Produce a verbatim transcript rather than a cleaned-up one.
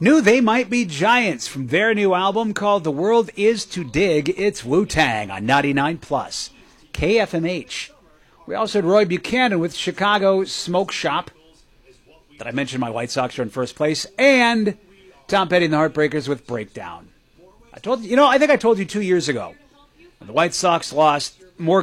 New They Might Be Giants from their new album called The World Is to Dig. It's Wu-Tang on ninety-nine plus K F M H. We also had Roy Buchanan with Chicago Smoke Shop. Did I mention my White Sox are in first place? And Tom Petty and the Heartbreakers with Breakdown. I told you, you know, I think I told you two years ago. When the White Sox lost more